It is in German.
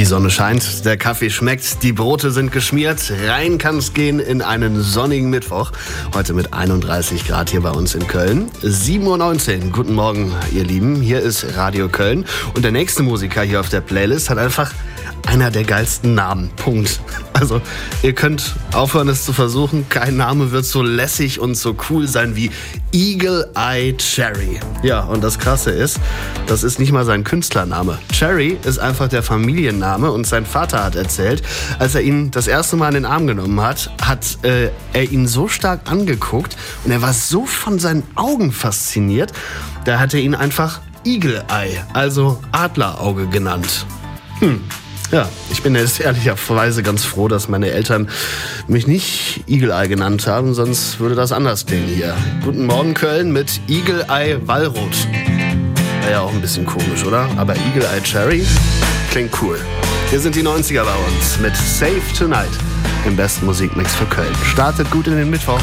Die Sonne scheint, der Kaffee schmeckt, die Brote sind geschmiert. Rein kann's gehen in einen sonnigen Mittwoch. Heute mit 31 Grad hier bei uns in Köln. 7:19 Uhr. Guten Morgen, ihr Lieben. Hier ist Radio Köln. Und der nächste Musiker hier auf der Playlist hat einfach einer der geilsten Namen. Punkt. Also, ihr könnt aufhören, es zu versuchen. Kein Name wird so lässig und so cool sein wie Eagle Eye Cherry. Ja, und das Krasse ist, das ist nicht mal sein Künstlername. Cherry ist einfach der Familienname und sein Vater hat erzählt, als er ihn das erste Mal in den Arm genommen hat, hat er ihn so stark angeguckt und er war so von seinen Augen fasziniert, da hat er ihn einfach Eagle Eye, also Adlerauge genannt. Ja, ich bin jetzt ehrlicherweise ganz froh, dass meine Eltern mich nicht Eagle Eye genannt haben, sonst würde das anders klingen hier. Guten Morgen Köln mit Eagle Eye Wallrot. Wäre ja auch ein bisschen komisch, oder? Aber Eagle Eye Cherry klingt cool. Hier sind die 90er bei uns mit Save Tonight im besten Musikmix für Köln. Startet gut in den Mittwoch.